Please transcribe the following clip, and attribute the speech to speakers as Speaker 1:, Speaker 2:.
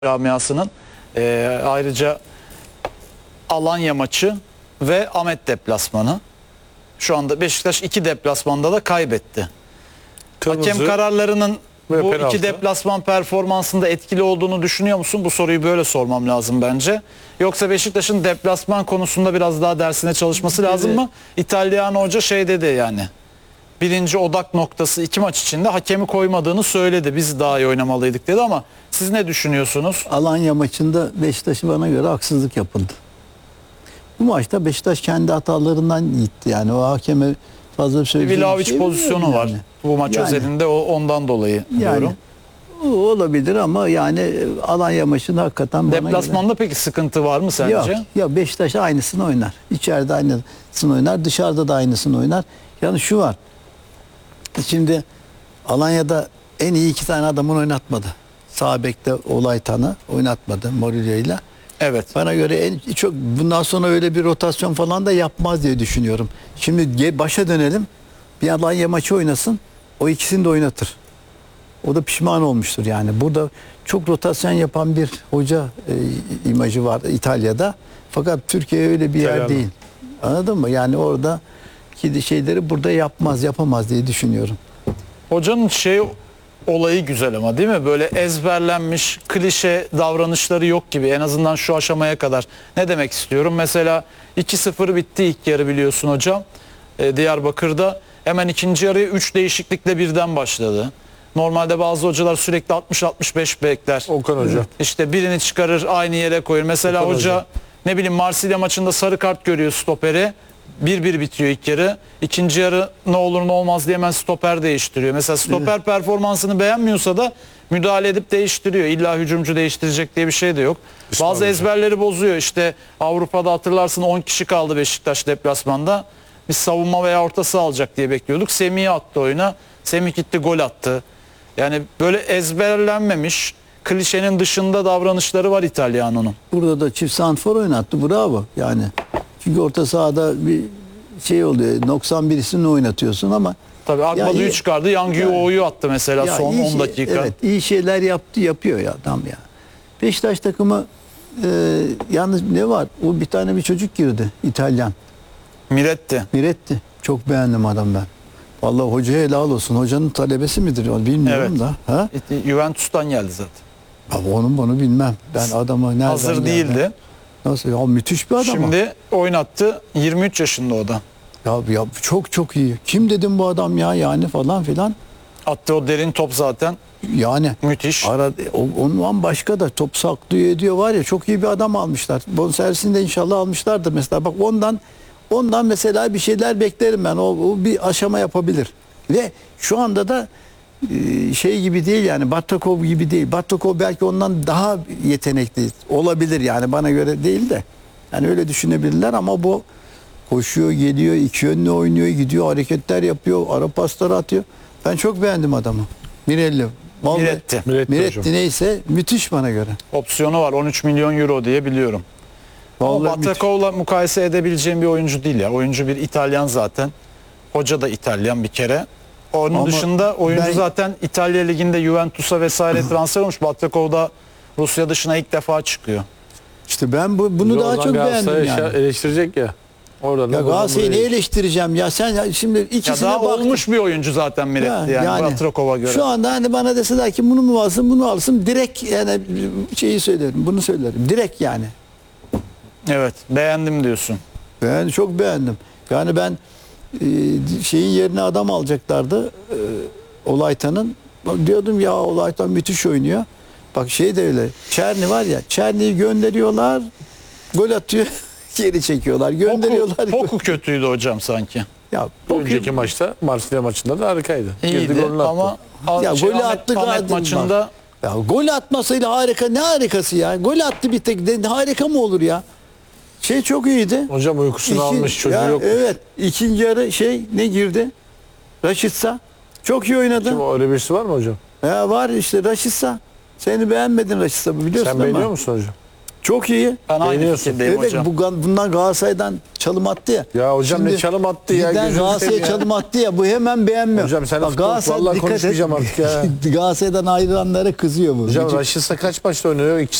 Speaker 1: camiasının ayrıca Alanya maçı ve Ahmet deplasmanı. Şu anda Beşiktaş 2 deplasmanda da kaybetti.
Speaker 2: Kırmızı
Speaker 1: Hakem kararlarının bu
Speaker 2: penaltı.
Speaker 1: 2 deplasman performansında etkili olduğunu düşünüyor musun? Bu soruyu böyle sormam lazım bence. Yoksa Beşiktaş'ın deplasman konusunda biraz daha dersine çalışması lazım mı? İtalyan hoca şey dedi yani. Birinci odak noktası 2 maç içinde hakemi koymadığını söyledi. Biz daha iyi oynamalıydık dedi ama siz ne düşünüyorsunuz?
Speaker 3: Alanya maçında Beşiktaş'a bana göre haksızlık yapıldı. Bu maçta Beşiktaş kendi hatalarından gitti. Yani o hakeme fazla söyleyecek
Speaker 1: Vlahovic
Speaker 3: bir şey
Speaker 1: pozisyonu
Speaker 3: bilmiyorum
Speaker 1: var.
Speaker 3: yani.
Speaker 1: Bu maç
Speaker 3: Yani-
Speaker 1: özelinde ondan dolayı diyorum.
Speaker 3: Yani o olabilir ama yani Alanya maçında hakikaten bana
Speaker 1: Deplasmanda peki sıkıntı var mı
Speaker 3: göre...
Speaker 1: sence?
Speaker 3: Yok, ya Beşiktaş aynısını oynar. İçeride aynısını oynar, dışarıda da aynısını oynar. Yani şu var. Şimdi Alanya'da en iyi 2 tane adamını oynatmadı. Sağ bekte Olaytan'ı oynatmadı Mourinho'yla.
Speaker 1: Evet.
Speaker 3: Bana göre çok bundan sonra öyle bir rotasyon falan da yapmaz diye düşünüyorum. Şimdi başa dönelim. Bir Alanya maçı oynasın. O ikisini de oynatır. O da pişman olmuştur yani. Burada çok rotasyon yapan bir hoca imajı var İtalya'da. Fakat Türkiye öyle bir yer
Speaker 2: İtalyan.
Speaker 3: değil. Anladın mı? Yani orada şeyleri burada yapamaz diye düşünüyorum.
Speaker 1: Hocanın olayı güzel ama değil mi? Böyle ezberlenmiş klişe davranışları yok gibi en azından şu aşamaya kadar. Ne demek istiyorum? Mesela 2-0 bitti ilk yarı biliyorsun hocam. Diyarbakır'da hemen ikinci yarıya 3 değişiklikle birden başladı. Normalde bazı hocalar sürekli 60-65 bekler.
Speaker 2: Okan Hoca.
Speaker 1: İşte birini çıkarır aynı yere koyur. Mesela
Speaker 2: Okan
Speaker 1: hoca
Speaker 2: Hoca.
Speaker 1: ne bileyim Marsilya maçında sarı kart görüyor stoperi. 1-1 bitiyor ilk yarı. İkinci yarı ne olur ne olmaz diye hemen stoper değiştiriyor. Mesela stoper performansını beğenmiyorsa da müdahale edip değiştiriyor. İlla hücumcu değiştirecek diye bir şey de yok. Bazı ezberleri bozuyor. İşte Avrupa'da hatırlarsın 10 kişi kaldı Beşiktaş deplasmanda. Biz savunma veya orta saha alacak diye bekliyorduk. Semih'i attı oyuna. Semih gitti gol attı. Yani böyle ezberlenmemiş klişenin dışında davranışları var İtalyanonun.
Speaker 3: Burada da çift santrfor oynattı. Bravo. Yani çünkü orta sahada bir şey oluyor. 91'isini oynatıyorsun ama
Speaker 1: Tabii Akbalı'yı
Speaker 3: iyi-
Speaker 1: çıkardı. Yang Yuo'yu attı mesela
Speaker 3: ya
Speaker 1: son
Speaker 3: iyi
Speaker 1: 10 dakika.
Speaker 3: Evet, iyi şeyler yapıyor ya adam ya. Beşiktaş takımı yalnız ne var? O bir tane bir çocuk girdi. İtalyan.
Speaker 1: Miretti.
Speaker 3: Miretti. Çok beğendim adam ben. Vallahi hocaya helal olsun. Hocanın talebesi midir? Onu bilmiyorum
Speaker 1: Evet.
Speaker 3: da. Ha?
Speaker 1: Juventus'tan geldi zaten.
Speaker 3: Abi bunu bilmem. Ben adamı nereden
Speaker 1: Hazır
Speaker 3: geldi?
Speaker 1: değildi.
Speaker 3: Nasıl ya, müthiş bir adam.
Speaker 1: Şimdi oynattı. 23 yaşında o da.
Speaker 3: Ya çok iyi. Kim dedim bu adam ya yani falan filan.
Speaker 1: Attı o derin top zaten.
Speaker 3: Yani
Speaker 1: Müthiş.
Speaker 3: ondan başka da top saklıyor ediyor var ya, çok iyi bir adam almışlar. Bonservisini de inşallah almışlardır mesela. Bak ondan mesela bir şeyler beklerim ben. O bir aşama yapabilir. Ve şu anda da şey gibi değil yani, Battakov gibi değil. Battakov belki ondan daha yetenekli olabilir yani, bana göre değil de. Yani öyle düşünebilirler ama bu koşuyor, geliyor, iki yönlü oynuyor, gidiyor, hareketler yapıyor, ara pasları atıyor. Ben çok beğendim adamı. Mirelli. Vallahi,
Speaker 1: Miretti.
Speaker 2: Miretti hocam.
Speaker 3: neyse müthiş bana göre.
Speaker 1: Opsiyonu var. 13 milyon euro diye biliyorum. Ama
Speaker 3: Vallahi müthiş.
Speaker 1: Battakov'la mukayese edebileceğim bir oyuncu değil ya. Oyuncu bir İtalyan zaten. Hoca da İtalyan bir kere. Onun
Speaker 3: Ama
Speaker 1: dışında oyuncu
Speaker 3: ben-
Speaker 1: zaten İtalya Ligi'nde Juventus'a vesaire transfer olmuş. Battakov da Rusya dışına ilk defa çıkıyor.
Speaker 3: İşte ben bunu daha
Speaker 2: Oradan
Speaker 3: çok
Speaker 2: Galatasaray
Speaker 3: beğendim yani.
Speaker 2: eleştirecek ya. Oradan da
Speaker 3: Ya Galatasaray'ı ne
Speaker 2: Bozan
Speaker 3: eleştireceğim ya, sen şimdi
Speaker 1: Ya
Speaker 3: ikisine
Speaker 1: daha
Speaker 3: bak.
Speaker 1: olmuş bir oyuncu zaten Miretti yani Battakov'a göre.
Speaker 3: Şu anda hani bana deseler ki bunu mu alsın bunu alsın, direkt yani şeyi söylerim, bunu söylerim direkt yani.
Speaker 1: Evet, beğendim diyorsun.
Speaker 3: Ben çok beğendim. Yani ben şeyin yerine adam alacaklardı. Olaytan'ın. Diyordum ya, Olaytan müthiş oynuyor. Bak şey de öyle. Çerni var ya. Çerni'yi gönderiyorlar. Gol atıyor. Geri çekiyorlar. Gönderiyorlar.
Speaker 1: Poku kötüydü hocam sanki.
Speaker 3: Ya
Speaker 2: Önceki maçta Marsilya maçında da harikaydı.
Speaker 1: İyiydi
Speaker 2: Girdi, golünü attı.
Speaker 1: ama
Speaker 3: Ya golü attı
Speaker 1: Ahmet
Speaker 3: galiba.
Speaker 1: maçında
Speaker 3: Ya gol atmasıyla harika, ne harikası ya. Gol attı bir tek. Harika mı olur ya? Şey çok iyiydi.
Speaker 2: Hocam uykusunu almış, çocuğu
Speaker 3: ya,
Speaker 2: yok.
Speaker 3: Evet. İkinci yarı ne girdi? Raşitsa. Çok iyi oynadı.
Speaker 2: Şimdi öyle birisi var mı hocam?
Speaker 3: Ya var işte Raşitsa. Seni beğenmedin Raşitsa, biliyorsun
Speaker 2: Sen
Speaker 3: ama.
Speaker 2: beğeniyor musun hocam?
Speaker 3: Çok iyi.
Speaker 1: Ben aynı
Speaker 2: Beğeniyorsun.
Speaker 1: fikirdeyim
Speaker 3: Evet,
Speaker 1: hocam.
Speaker 3: bundan Galatasaray'dan çalım attı ya.
Speaker 2: Ya hocam ne çalım attı ya,
Speaker 3: birden
Speaker 2: gözünü
Speaker 3: Galatasaray'a
Speaker 2: seveyim ya.
Speaker 3: çalım attı ya. Bu hemen beğenmiyor.
Speaker 2: Hocam sen
Speaker 3: Bak,
Speaker 2: futbol,
Speaker 3: Galatasaray
Speaker 2: vallahi
Speaker 3: dikkat et.
Speaker 2: konuşmayacağım artık ya.
Speaker 3: Galatasaray'dan ayrılanlara kızıyor bu.
Speaker 2: Hocam Raşit'se kaç maçta oynuyor?